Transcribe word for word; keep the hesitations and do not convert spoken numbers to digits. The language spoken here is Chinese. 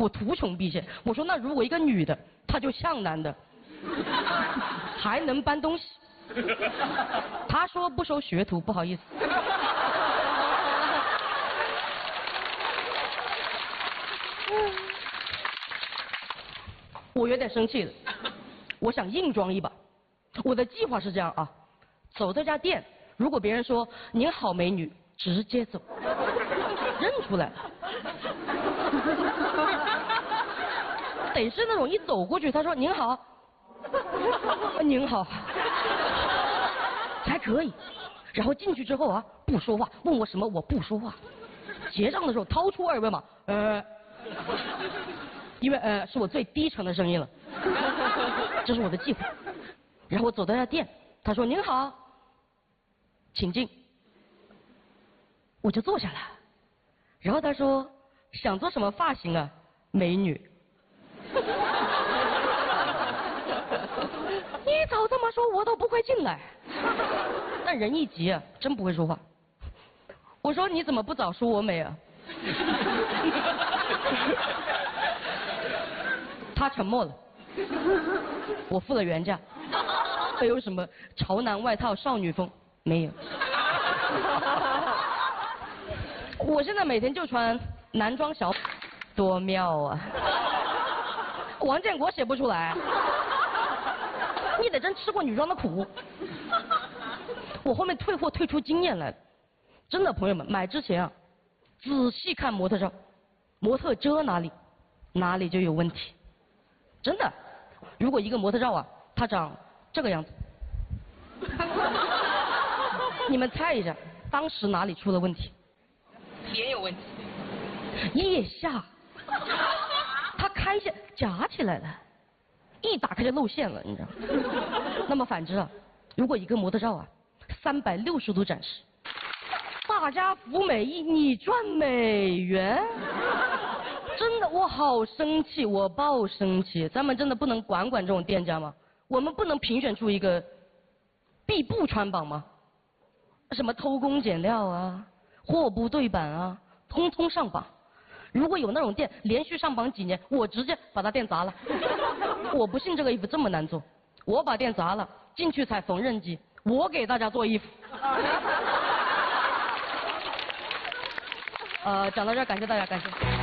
我图穷匕见。我说那如果一个女的，她就像男的，还能搬东西。他说不收学徒，不好意思。我有点生气了，我想硬装一把。我的计划是这样啊，走这家店，如果别人说您好美女，直接走，认出来了。得是那种一走过去，他说您好，您好，才可以。然后进去之后啊，不说话，问我什么我不说话。结账的时候掏出二维码，呃，因为呃是我最低沉的声音了，这是我的计划。然后我走到那店，他说您好，请进。我就坐下来，然后他说想做什么发型啊，美女。你早这么说，我都不会进来。但人一急啊，真不会说话。我说你怎么不早说我美啊？他沉默了。我付了原价。还有什么潮男外套少女风？没有。我现在每天就穿男装小，多妙啊！王建国写不出来。你得真吃过女装的苦。我后面退货退出经验来了，真的朋友们，买之前啊，仔细看模特照，模特遮哪里，哪里就有问题。真的，如果一个模特照啊，它长这个样子，你们猜一下，当时哪里出了问题？脸有问题。腋下，它开线夹起来了。一打开就露馅了，你知道。那么反之啊，如果一个模特照啊，三百六十度展示，大家服美役，你赚美元，真的，我好生气，我爆生气。咱们真的不能管管这种店家吗？我们不能评选出一个必不穿榜吗？什么偷工减料啊，货不对版啊，通通上榜。如果有那种店连续上榜几年，我直接把他店砸了。我不信这个衣服这么难做，我把店砸了，进去踩缝纫机，我给大家做衣服。呃，讲到这儿，感谢大家，感谢。